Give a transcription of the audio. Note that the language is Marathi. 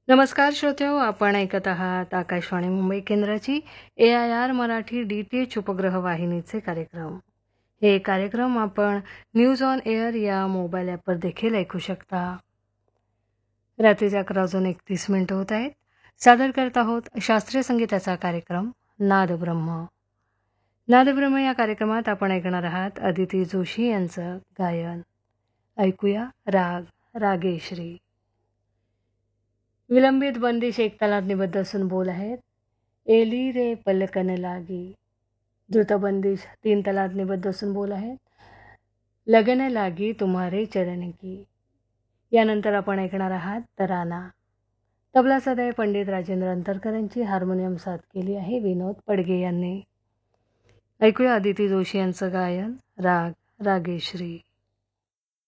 नमस्कार श्रोत्यो, आपण ऐकत आहात आकाशवाणी मुंबई केंद्राची AIR मराठी DTH उपग्रह वाहिनीचे कार्यक्रम. हे कार्यक्रम आपण न्यूज ऑन एअर या मोबाईल ॲपवर देखील ऐकू शकता. रात्रीचे 11:31 होत आहेत. सादर करत आहोत शास्त्रीय संगीताचा कार्यक्रम नादब्रह्म. नादब्रह्म या कार्यक्रमात आपण ऐकणार आहात अदिती जोशी यांचं गायन. ऐकूया राग रागेश्री. विलंबित बंदिश एक तालात निबद्ध असून बोल आहेत. एली रे पलकन लागी. द्रुत बंदिश 3 तालात निबद्ध असून बोल आहेत. लगन लागी तुम्हारे चरण की. यानंतर आपण ऐकणार आहात तराना. तबला सदाय पंडित राजेंद्र अंतरकर यांची, हार्मोनियम साथ केली आहे विनोद पडगे यांनी. ऐकूया अदिती जोशी यांचं गायन राग रागेश्री.